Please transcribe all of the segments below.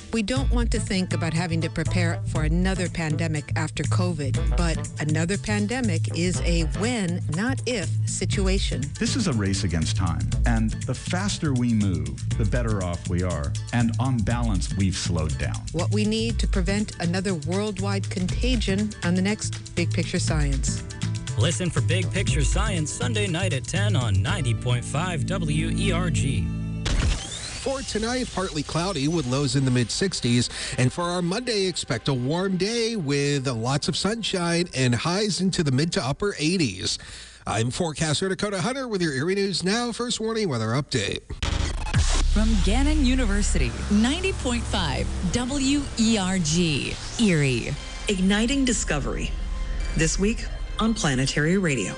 We don't want to think about having to prepare for another pandemic after COVID, but another pandemic is a when, not if, situation. This is a race against time, and the faster we move, the better off we are. And on balance, we've slowed down. What we need to prevent another worldwide contagion on the next Big Picture Science. Listen for Big Picture Science Sunday night at 10 on 90.5 WERG. For tonight, partly cloudy with lows in the mid-60s. And for our Monday, expect a warm day with lots of sunshine and highs into the mid to upper 80s. I'm forecaster Dakota Hunter with your Erie News Now First Warning Weather Update. From Gannon University, 90.5 WERG, Erie. Igniting Discovery. This week on Planetary Radio.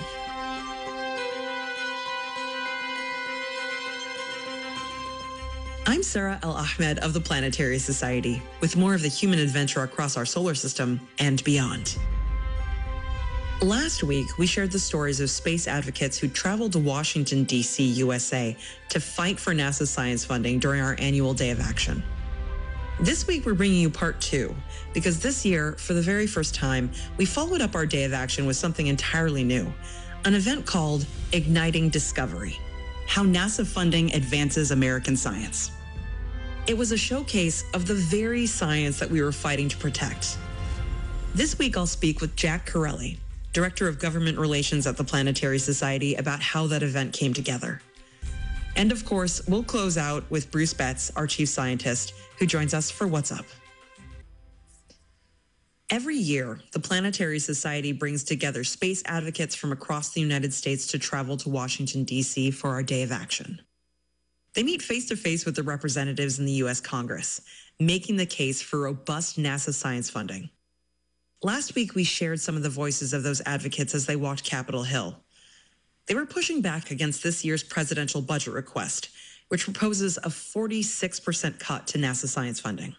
I'm Sarah El-Ahmed of the Planetary Society, with more of the human adventure across our solar system and beyond. Last week, we shared the stories of space advocates who traveled to Washington, D.C., USA, to fight for NASA science funding during our annual Day of Action. This week, we're bringing you part 2, because this year, for the very first time, we followed up our Day of Action with something entirely new, an event called Igniting Discovery, how NASA funding advances American science. It was a showcase of the very science that we were fighting to protect. This week, I'll speak with Jack Corelli, Director of Government Relations at the Planetary Society, about how that event came together. And of course, we'll close out with Bruce Betts, our Chief Scientist, who joins us for What's Up. Every year, the Planetary Society brings together space advocates from across the United States to travel to Washington, D.C. for our Day of Action. They meet face-to-face with the representatives in the U.S. Congress, making the case for robust NASA science funding. Last week, we shared some of the voices of those advocates as they walked Capitol Hill. They were pushing back against this year's presidential budget request, which proposes a 46% cut to NASA science funding.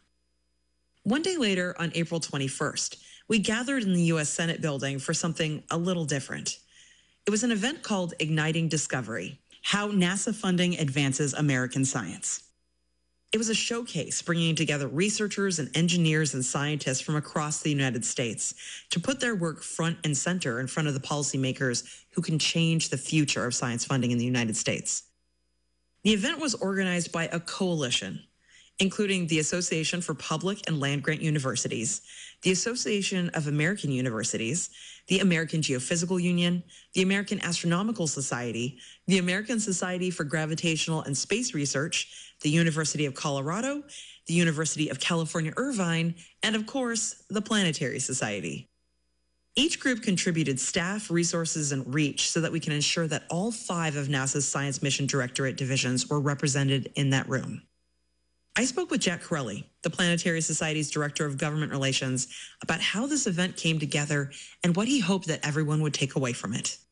One day later, on April 21st, we gathered in the U.S. Senate building for something a little different. It was an event called Igniting Discovery, how NASA funding advances American science. It was a showcase bringing together researchers and engineers and scientists from across the United States to put their work front and center in front of the policymakers who can change the future of science funding in the United States. The event was organized by a coalition, including the Association for Public and Land-Grant Universities, the Association of American Universities, the American Geophysical Union, the American Astronomical Society, the American Society for Gravitational and Space Research, the University of Colorado, the University of California, Irvine, and of course, the Planetary Society. Each group contributed staff, resources, and reach so that we can ensure that all 5 of NASA's Science Mission Directorate divisions were represented in that room. I spoke with Jack Corelli, the Planetary Society's Director of Government Relations, about how this event came together and what he hoped that everyone would take away from it.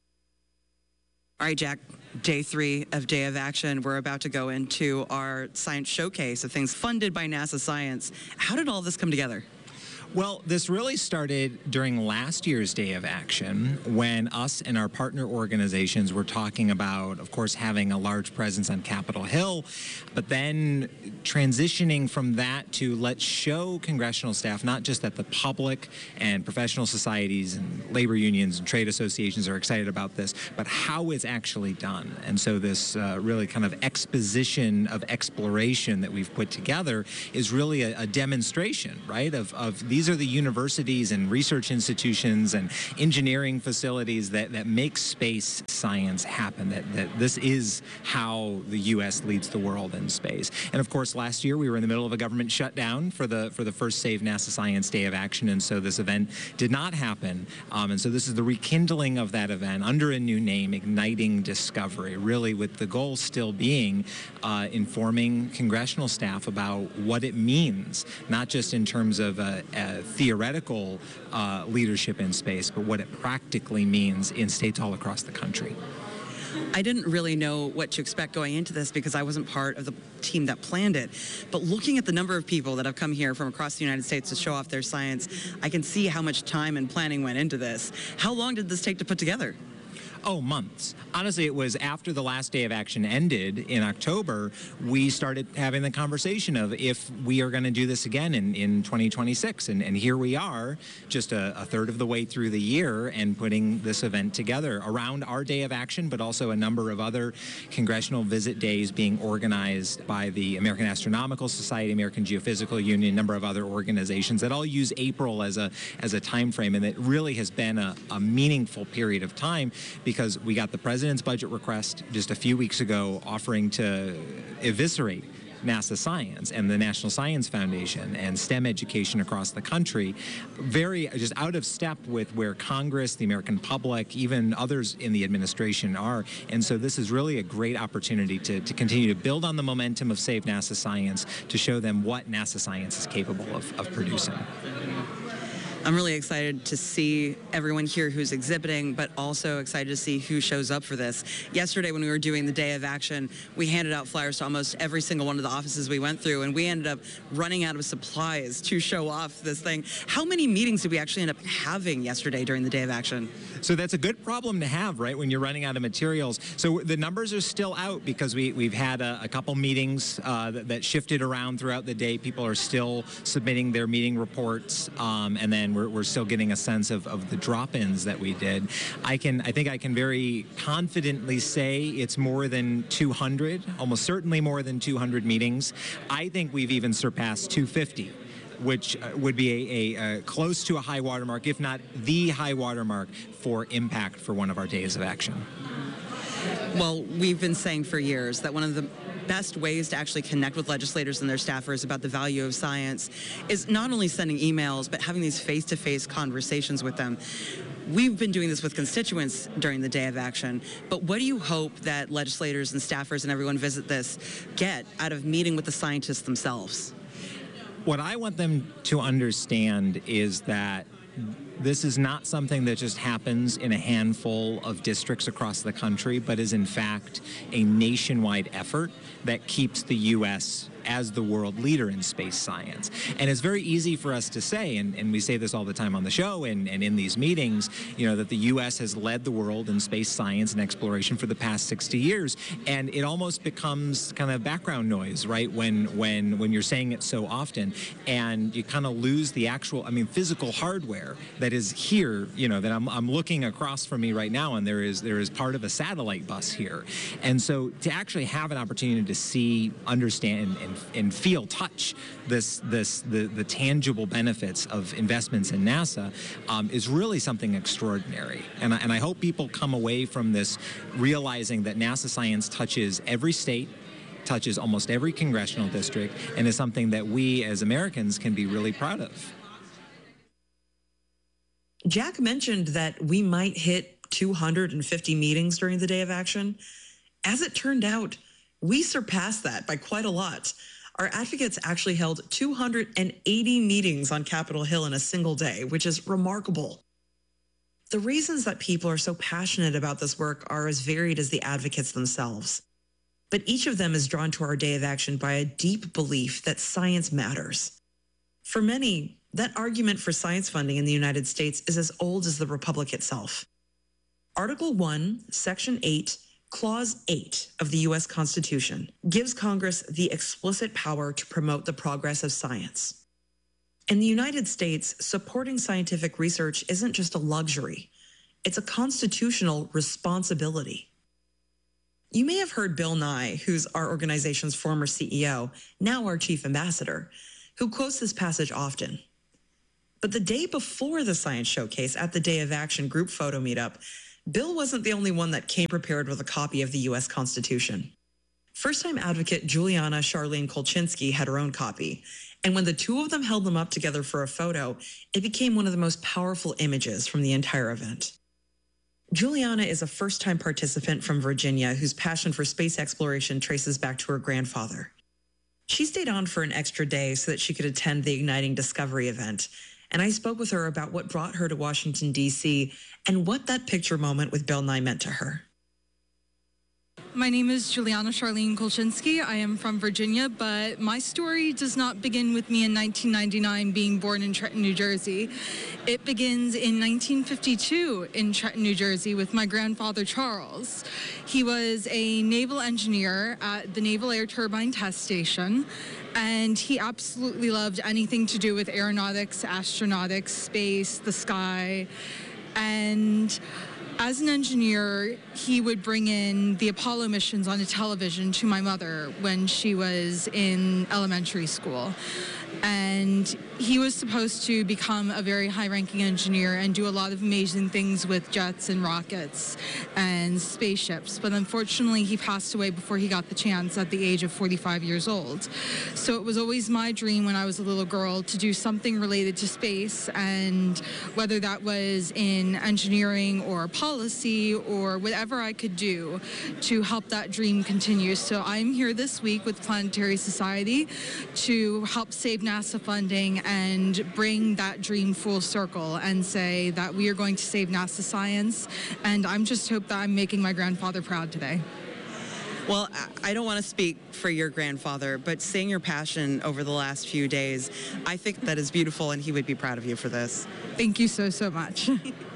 All right, Jack, day 3 of Day of Action. We're about to go into our science showcase of things funded by NASA Science. How did all this come together? Well, this really started during last year's Day of Action when us and our partner organizations were talking about, of course, having a large presence on Capitol Hill, but then transitioning from that to let's show congressional staff, not just that the public and professional societies and labor unions and trade associations are excited about this, but how it's actually done. And so this really kind of exposition of exploration that we've put together is really a demonstration, right, of these are the universities and research institutions and engineering facilities that make space science happen, that this is how the U.S. leads the world in space. And of course, last year we were in the middle of a government shutdown for the first Save NASA Science Day of Action, and so this event did not happen. And so this is the rekindling of that event under a new name, Igniting Discovery, really with the goal still being informing congressional staff about what it means, not just in terms of theoretical leadership in space, but what it practically means in states all across the country. I didn't really know what to expect going into this because I wasn't part of the team that planned it. But looking at the number of people that have come here from across the United States to show off their science, I can see how much time and planning went into this. How long did this take to put together? Oh, months. Honestly, it was after the last day of action ended in October, we started having the conversation of if we are going to do this again in 2026. And here we are, just a third of the way through the year and putting this event together around our day of action, but also a number of other congressional visit days being organized by the American Astronomical Society, American Geophysical Union, a number of other organizations that all use April as a time frame. And it really has been a meaningful period of time, because we got the president's budget request just a few weeks ago offering to eviscerate NASA Science and the National Science Foundation and STEM education across the country, very just out of step with where Congress, the American public, even others in the administration are. And so this is really a great opportunity to continue to build on the momentum of Save NASA Science, to show them what NASA Science is capable of producing. I'm really excited to see everyone here who's exhibiting, but also excited to see who shows up for this. Yesterday, when we were doing the Day of Action, we handed out flyers to almost every single one of the offices we went through, and we ended up running out of supplies to show off this thing. How many meetings did we actually end up having yesterday during the Day of Action? So that's a good problem to have, right, when you're running out of materials. So the numbers are still out, because we've had a couple meetings that shifted around throughout the day. People are still submitting their meeting reports, and then we're still getting a sense of the drop-ins that we did. I think I can very confidently say it's more than 200, almost certainly more than 200 meetings. I think we've even surpassed 250. Which would be a close to a high watermark, if not the high watermark for impact for one of our days of action. Well, we've been saying for years that one of the best ways to actually connect with legislators and their staffers about the value of science is not only sending emails, but having these face-to-face conversations with them. We've been doing this with constituents during the Day of Action, but what do you hope that legislators and staffers and everyone visit this get out of meeting with the scientists themselves? What I want them to understand is that this is not something that just happens in a handful of districts across the country, but is in fact a nationwide effort that keeps the U.S. as the world leader in space science. And it's very easy for us to say, and we say this all the time on the show and in these meetings, that the U.S. has led the world in space science and exploration for the past 60 years. And it almost becomes kind of background noise, right, when you're saying it so often. And you kind of lose the actual, physical hardware that is here, that I'm looking across from me right now, and there is part of a satellite bus here. And so to actually have an opportunity to see, understand, and feel, touch the tangible benefits of investments in NASA is really something extraordinary. And I hope people come away from this realizing that NASA Science touches every state, touches almost every congressional district, and is something that we as Americans can be really proud of. Jack mentioned that we might hit 250 meetings during the Day of Action. As it turned out, we surpassed that by quite a lot. Our advocates actually held 280 meetings on Capitol Hill in a single day, which is remarkable. The reasons that people are so passionate about this work are as varied as the advocates themselves. But each of them is drawn to our Day of Action by a deep belief that science matters. For many, that argument for science funding in the United States is as old as the Republic itself. Article 1, Section 8, Clause 8 of the U.S. Constitution gives Congress the explicit power to promote the progress of science. In the United States, supporting scientific research isn't just a luxury. It's a constitutional responsibility. You may have heard Bill Nye, who's our organization's former CEO, now our chief ambassador, who quotes this passage often. But the day before the science showcase at the Day of Action group photo meetup, Bill wasn't the only one that came prepared with a copy of the U.S. Constitution. First-time advocate Juliana Charlene Kolchinsky had her own copy, and when the two of them held them up together for a photo, it became one of the most powerful images from the entire event. Juliana is a first-time participant from Virginia whose passion for space exploration traces back to her grandfather. She stayed on for an extra day so that she could attend the Igniting Discovery event, and I spoke with her about what brought her to Washington, D.C., and what that picture moment with Bill Nye meant to her. My name is Juliana Charlene Kolchinsky. I am from Virginia, but my story does not begin with me in 1999 being born in Trenton, New Jersey. It begins in 1952 in Trenton, New Jersey with my grandfather, Charles. He was a naval engineer at the Naval Air Turbine Test Station, and he absolutely loved anything to do with aeronautics, astronautics, space, the sky, and as an engineer, he would bring in the Apollo missions on a television to my mother when she was in elementary school. And he was supposed to become a very high-ranking engineer and do a lot of amazing things with jets and rockets and spaceships. But unfortunately, he passed away before he got the chance at the age of 45 years old. So it was always my dream when I was a little girl to do something related to space, and whether that was in engineering or policy or whatever I could do to help that dream continue. So I'm here this week with Planetary Society to help save NASA funding and bring that dream full circle and say that we are going to save NASA science. And I'm just hope that I'm making my grandfather proud today. Well, I don't want to speak for your grandfather, but seeing your passion over the last few days, I think that is beautiful, and he would be proud of you for this. Thank you so, so much.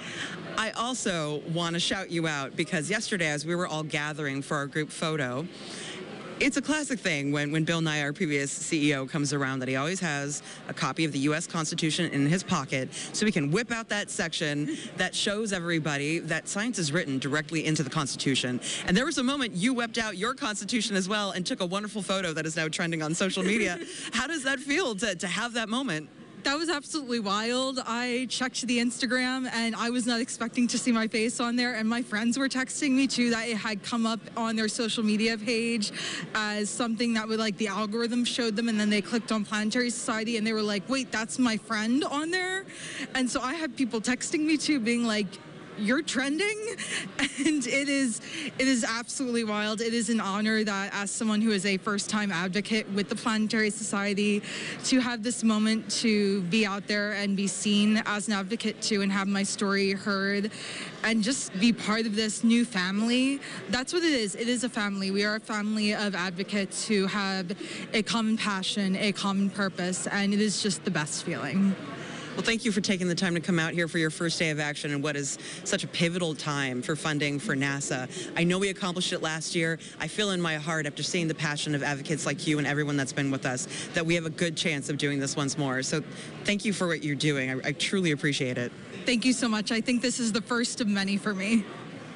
I also want to shout you out because yesterday, as we were all gathering for our group photo, it's a classic thing when Bill Nye, our previous CEO, comes around that he always has a copy of the U.S. Constitution in his pocket so he can whip out that section that shows everybody that science is written directly into the Constitution. And there was a moment you whipped out your Constitution as well and took a wonderful photo that is now trending on social media. How does that feel to have that moment? That was absolutely wild. I checked the Instagram and I was not expecting to see my face on there, and my friends were texting me too that it had come up on their social media page as something that would, like, the algorithm showed them, and then they clicked on Planetary Society and they were like, wait, that's my friend on there? And so I had people texting me too being like, you're trending? And it is absolutely wild. It is an honor that, as someone who is a first-time advocate with the Planetary Society, to have this moment to be out there and be seen as an advocate too, and have my story heard and just be part of this new family. That's what it is. It is a family. We are a family of advocates who have a common passion, a common purpose, and it is just the best feeling. Well, thank you for taking the time to come out here for your first day of action in what is such a pivotal time for funding for NASA. I know we accomplished it last year. I feel in my heart, after seeing the passion of advocates like you and everyone that's been with us, that we have a good chance of doing this once more. So thank you for what you're doing. I truly appreciate it. Thank you so much. I think this is the first of many for me.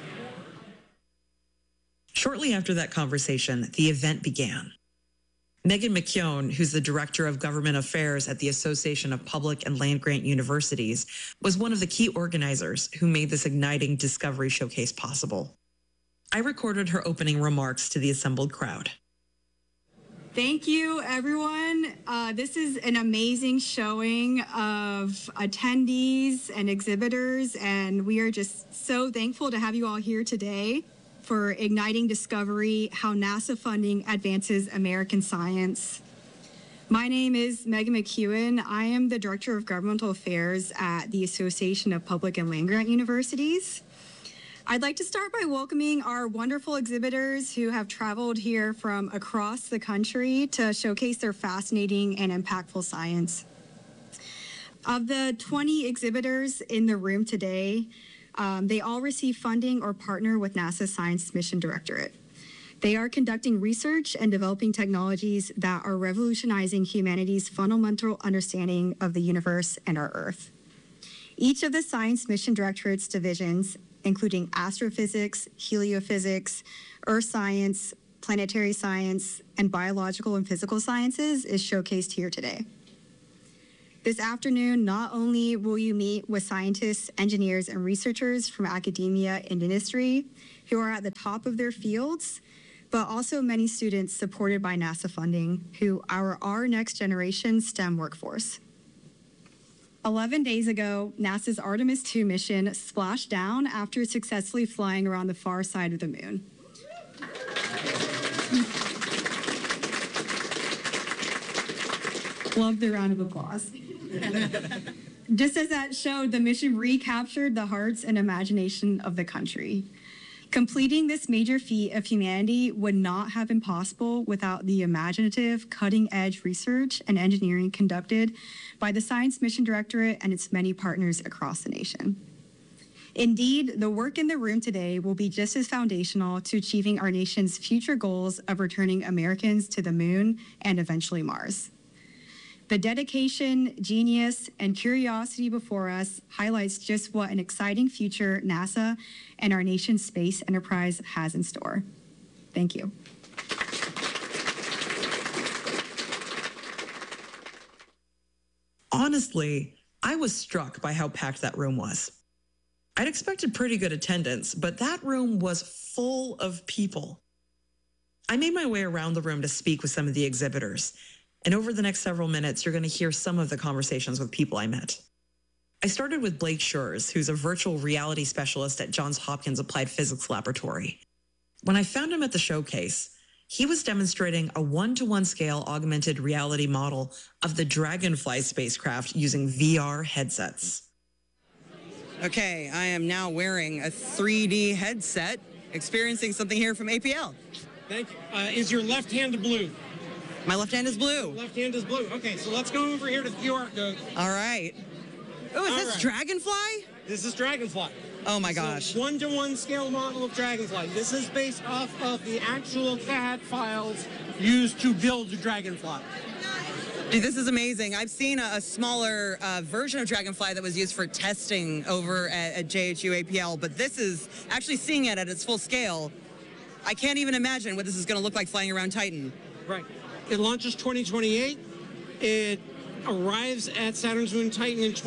Shortly after that conversation, the event began. Megan McKeown, who's the Director of Government Affairs at the Association of Public and Land-Grant Universities, was one of the key organizers who made this igniting Discovery Showcase possible. I recorded her opening remarks to the assembled crowd. Thank you, everyone. This is an amazing showing of attendees and exhibitors, and we are just so thankful to have you all here today for Igniting Discovery, How NASA Funding Advances American Science. My name is Megan McKeown. I am the Director of Governmental Affairs at the Association of Public and Land-Grant Universities. I'd like to start by welcoming our wonderful exhibitors who have traveled here from across the country to showcase their fascinating and impactful science. Of the 20 exhibitors in the room today, they all receive funding or partner with NASA's Science Mission Directorate. They are conducting research and developing technologies that are revolutionizing humanity's fundamental understanding of the universe and our Earth. Each of the Science Mission Directorate's divisions, including astrophysics, heliophysics, earth science, planetary science, and biological and physical sciences, is showcased here today. This afternoon, not only will you meet with scientists, engineers, and researchers from academia and industry who are at the top of their fields, but also many students supported by NASA funding who are our next generation STEM workforce. 11 days ago, NASA's Artemis II mission splashed down after successfully flying around the far side of the moon. Love the round of applause. Just as that showed, the mission recaptured the hearts and imagination of the country. Completing this major feat of humanity would not have been possible without the imaginative, cutting-edge research and engineering conducted by the Science Mission Directorate and its many partners across the nation. Indeed, the work in the room today will be just as foundational to achieving our nation's future goals of returning Americans to the moon and eventually Mars. The dedication, genius, and curiosity before us highlights just what an exciting future NASA and our nation's space enterprise has in store. Thank you. Honestly, I was struck by how packed that room was. I'd expected pretty good attendance, but that room was full of people. I made my way around the room to speak with some of the exhibitors. And over the next several minutes, you're going to hear some of the conversations with people I met. I started with Blake Schurz, who's a virtual reality specialist at Johns Hopkins Applied Physics Laboratory. When I found him at the showcase, he was demonstrating a 1-to-1 scale augmented reality model of the Dragonfly spacecraft using VR headsets. Okay, I am now wearing a 3D headset, experiencing something here from APL. Thank you. Is your left hand blue? My left hand is blue. Left hand is blue. Okay, so let's go over here to the QR code. All right. Oh, is this Dragonfly? This is Dragonfly. Oh my gosh. 1-to-1 scale model of Dragonfly. This is based off of the actual CAD files used to build the Dragonfly. Dude, this is amazing. I've seen a smaller version of Dragonfly that was used for testing over at JHU APL, but this is actually seeing it at its full scale. I can't even imagine what this is going to look like flying around Titan. Right. It launches 2028. It arrives at Saturn's moon Titan in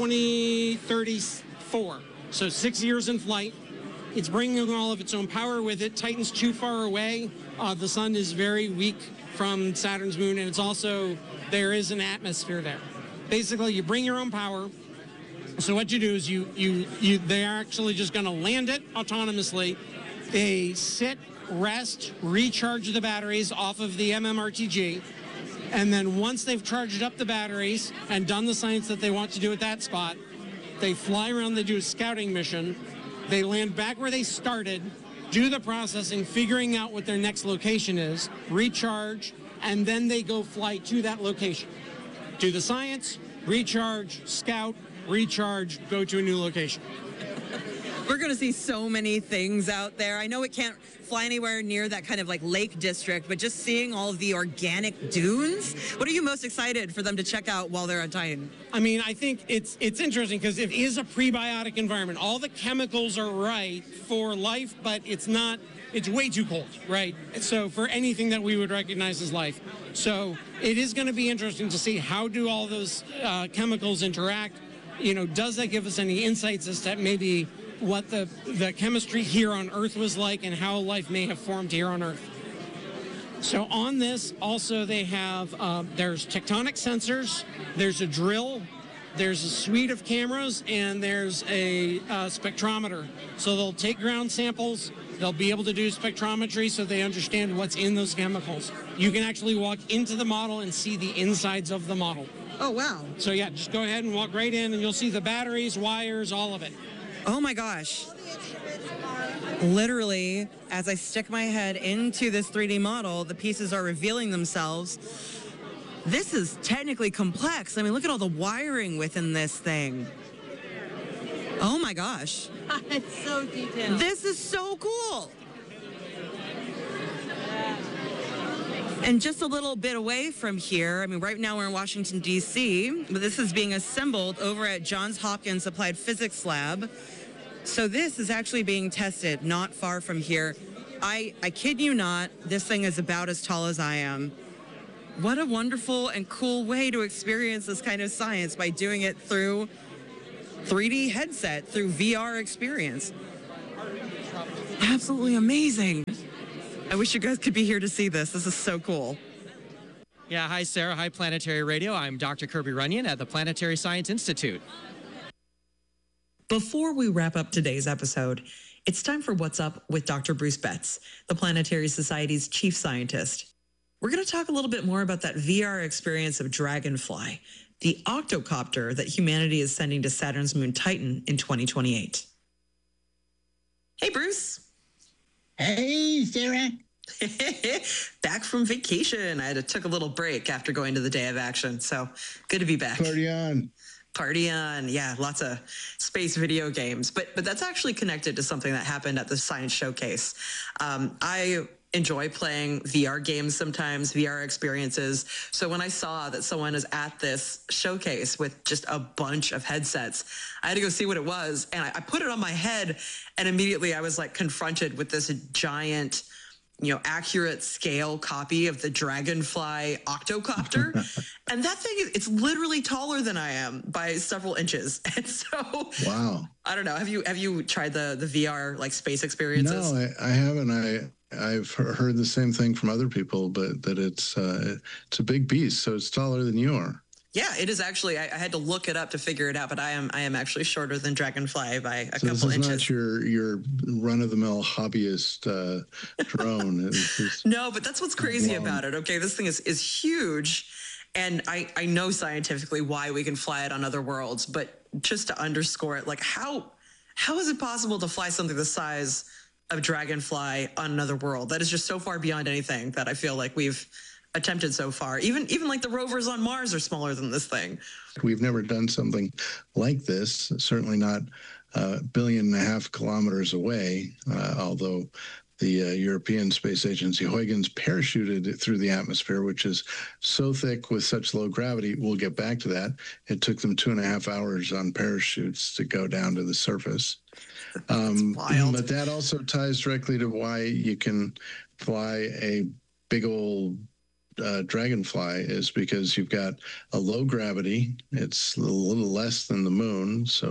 2034. So 6 years in flight. It's bringing all of its own power with it. Titan's too far away. The sun is very weak from Saturn's moon, and it's also, there is an atmosphere there. Basically, you bring your own power. So what you do is they're actually just going to land it autonomously. They sit, rest, recharge the batteries off of the MMRTG, and then once they've charged up the batteries and done the science that they want to do at that spot, they fly around, they do a scouting mission, they land back where they started, do the processing, figuring out what their next location is, recharge, and then they go fly to that location. Do the science, recharge, scout, recharge, go to a new location. We're going to see so many things out there. I know it can't fly anywhere near that kind of like lake district, but just seeing all of the organic dunes, what are you most excited for them to check out while they're on Titan? I mean, I think it's interesting because it is a prebiotic environment. All the chemicals are right for life, but it's not, it's way too cold, right? So for anything that we would recognize as life. So it is going to be interesting to see how do all those chemicals interact. You know, does that give us any insights as to maybe what the chemistry here on Earth was like and how life may have formed here on Earth. So on this, also they have, there's tectonic sensors, there's a drill, there's a suite of cameras, and there's a spectrometer. So they'll take ground samples, they'll be able to do spectrometry so they understand what's in those chemicals. You can actually walk into the model and see the insides of the model. Oh, wow. So yeah, just go ahead and walk right in and you'll see the batteries, wires, all of it. Oh my gosh. Literally, as I stick my head into this 3D model, the pieces are revealing themselves. This is technically complex. I mean, look at all the wiring within this thing. Oh my gosh. It's so detailed. This is so cool. And just a little bit away from here, I mean, right now we're in Washington, D.C., but this is being assembled over at Johns Hopkins Applied Physics Lab. So this is actually being tested not far from here. I kid you not, this thing is about as tall as I am. What a wonderful and cool way to experience this kind of science by doing it through 3D headset, through VR experience. Absolutely amazing. I wish you guys could be here to see this. This is so cool. Yeah, hi, Sarah. Hi, Planetary Radio. I'm Dr. Kirby Runyon at the Planetary Science Institute. Before we wrap up today's episode, it's time for What's Up with Dr. Bruce Betts, the Planetary Society's chief scientist. We're going to talk a little bit more about that VR experience of Dragonfly, the octocopter that humanity is sending to Saturn's moon Titan in 2028. Hey, Bruce. Hey, Sarah. Back from vacation. Took a little break after going to the Day of Action. So good to be back. Party on. Party on. Yeah, lots of space video games. But that's actually connected to something that happened at the Science Showcase. I enjoy playing VR games sometimes, VR experiences. So when I saw that someone is at this showcase with just a bunch of headsets, I had to go see what it was. And I put it on my head, and immediately I was like confronted with this giant, accurate scale copy of the Dragonfly octocopter. And that thing, it's literally taller than I am by several inches. And so, wow. I don't know. Have you tried the VR like space experiences? No, I haven't. I've heard the same thing from other people, but that it's a big beast. So it's taller than you are. Yeah, it is actually. I had to look it up to figure it out, but I am actually shorter than Dragonfly by a couple inches. This is not your run-of-the-mill hobbyist drone. No, but that's what's crazy about it. Okay, this thing is huge, and I know scientifically why we can fly it on other worlds, but just to underscore it, like how is it possible to fly something the size of Dragonfly on another world? That is just so far beyond anything that I feel like we've attempted so far. Even like the rovers on Mars are smaller than this thing. We've never done something like this, certainly not 1.5 billion kilometers away, although the European Space Agency Huygens parachuted it through the atmosphere, which is so thick with such low gravity. We'll get back to that. It took them 2.5 hours on parachutes to go down to the surface. Wild. But that also ties directly to why you can fly a big old Dragonfly, is because you've got a low gravity. It's a little less than the moon, so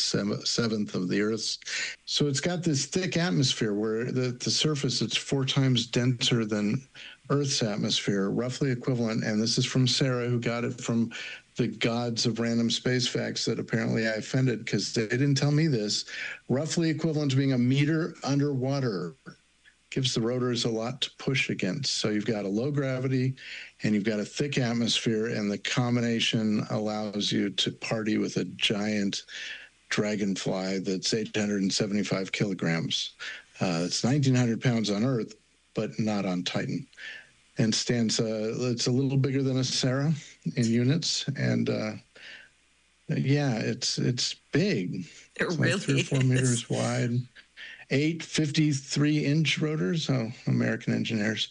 1/7 of the Earth's. So it's got this thick atmosphere where the surface, it's 4 times denser than Earth's atmosphere, roughly equivalent. And this is from Sarah, who got it from the gods of random space facts that apparently I offended because they didn't tell me this. Roughly equivalent to being a meter underwater. Gives the rotors a lot to push against. So you've got a low gravity and you've got a thick atmosphere, and the combination allows you to party with a giant Dragonfly that's 875 kilograms. It's 1,900 pounds on Earth, but not on Titan. And stands, it's a little bigger than a Sarah in units. And yeah, it's big. It's really like 3 or 4 meters wide. 8 53-inch rotors. Oh, American engineers.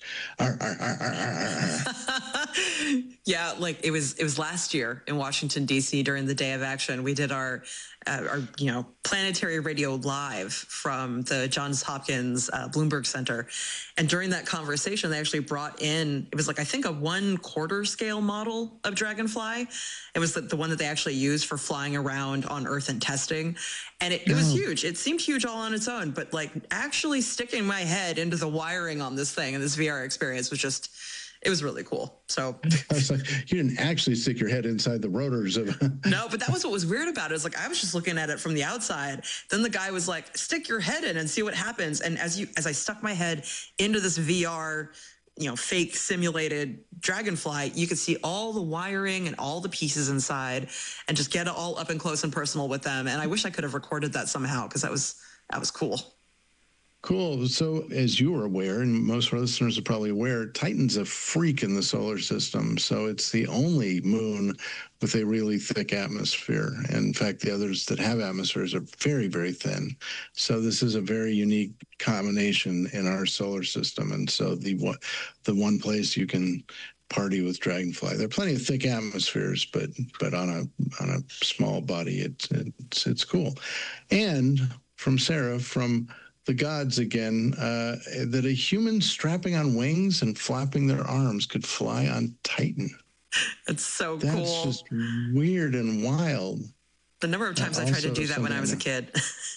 Yeah, like it was last year in Washington, D.C. during the Day of Action. We did our planetary radio live from the Johns Hopkins Bloomberg Center. And during that conversation, they actually brought in, it was like, I think a 1/4 scale model of Dragonfly. It was the one that they actually used for flying around on Earth and testing. And it was huge. It seemed huge all on its own, but like actually sticking my head into the wiring on this thing and this VR experience was just, it was really cool. So I was like, you didn't actually stick your head inside the rotors of No, but that was what was weird about it. Is like I was just looking at it from the outside. Then the guy was like, stick your head in and see what happens. And as I stuck my head into this VR, fake simulated Dragonfly, you could see all the wiring and all the pieces inside and just get it all up and close and personal with them. And I wish I could have recorded that somehow, because that was cool. Cool. So as you are aware, and most of our listeners are probably aware, Titan's a freak in the solar system. So it's the only moon with a really thick atmosphere. And in fact, the others that have atmospheres are very, very thin. So this is a very unique combination in our solar system. And so the one place you can party with Dragonfly. There are plenty of thick atmospheres, but on a small body, it's cool. And from Sarah, from the gods again, that a human strapping on wings and flapping their arms could fly on Titan. It's so cool. That's just weird and wild. The number of times I tried to do that when I was a kid.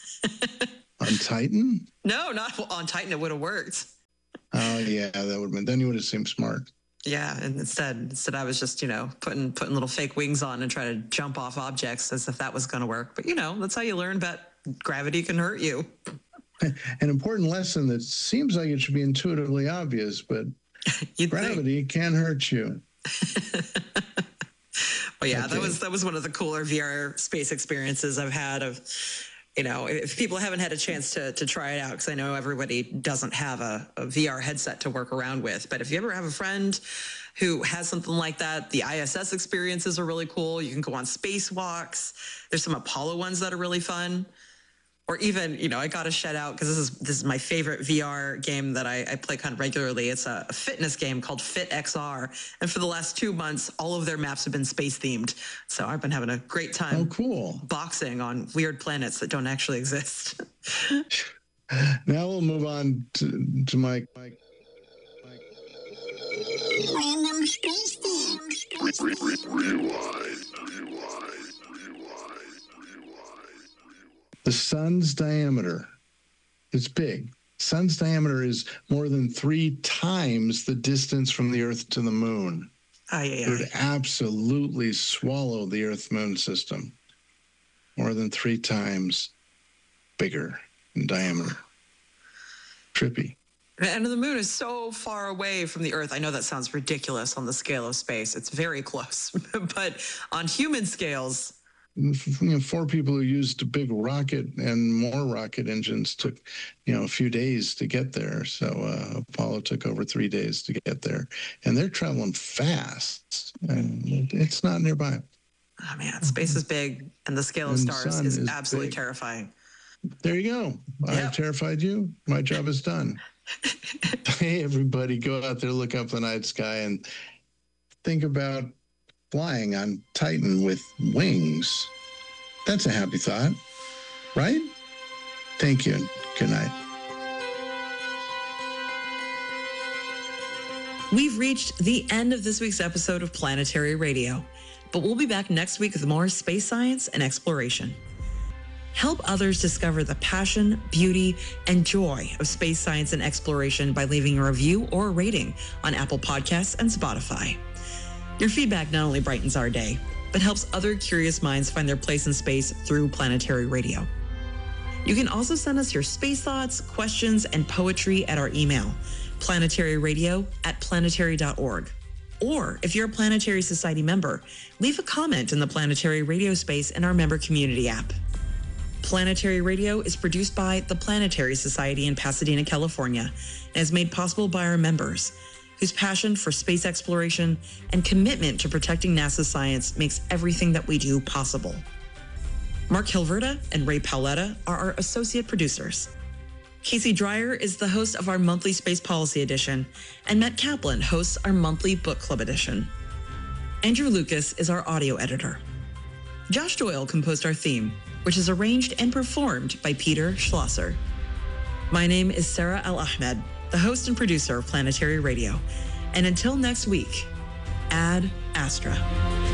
On Titan? No, not on Titan. It would have worked. Oh yeah, that would have been. Then you would have seemed smart. Yeah, and instead I was just putting little fake wings on and trying to jump off objects as if that was going to work. But that's how you learn about gravity can hurt you. An important lesson that seems like it should be intuitively obvious, but gravity can hurt you. Well, yeah, okay. That was one of the cooler VR space experiences I've had, of You know, if people haven't had a chance to try it out, because I know everybody doesn't have a VR headset to work around with, but if you ever have a friend who has something like that, the ISS experiences are really cool. You can go on spacewalks. There's some Apollo ones that are really fun. Or even, you know, I got to shout out, because this is my favorite VR game that I play kind of regularly. It's a fitness game called Fit XR. And for the last 2 months, all of their maps have been space themed. So I've been having a great time. Oh, cool. Boxing on weird planets that don't actually exist. Now we'll move on to my Random Space Rewind. The sun's diameter. It's big. Sun's diameter is more than 3 times the distance from the Earth to the moon. It would absolutely swallow the Earth-Moon system. More than 3 times bigger in diameter. Trippy. And the moon is so far away from the Earth. I know that sounds ridiculous on the scale of space. It's very close. But on human scales, 4 people who used a big rocket and more rocket engines took, a few days to get there. So Apollo took over 3 days to get there. And they're traveling fast. And it's not nearby. Oh, man, space is big, and the scale of stars is absolutely terrifying. There you go. Yep. I've terrified you. My job is done. Hey, everybody, go out there, look up the night sky, and think about flying on Titan with wings. That's a happy thought, right? Thank you. Good night. We've reached the end of this week's episode of Planetary Radio, but we'll be back next week with more space science and exploration. Help others discover the passion, beauty, and joy of space science and exploration by leaving a review or a rating on Apple Podcasts and Spotify. Your feedback not only brightens our day, but helps other curious minds find their place in space through Planetary Radio. You can also send us your space thoughts, questions, and poetry at our email, planetaryradio@planetary.org. Or if you're a Planetary Society member, leave a comment in the Planetary Radio space in our member community app. Planetary Radio is produced by the Planetary Society in Pasadena, California, and is made possible by our members, whose passion for space exploration and commitment to protecting NASA science makes everything that we do possible. Mark Hilverda and Ray Paoletta are our associate producers. Casey Dreyer is the host of our monthly Space Policy Edition, and Matt Kaplan hosts our monthly Book Club Edition. Andrew Lucas is our audio editor. Josh Doyle composed our theme, which is arranged and performed by Peter Schlosser. My name is Sarah Al-Ahmed, the host and producer of Planetary Radio. And until next week, Ad Astra.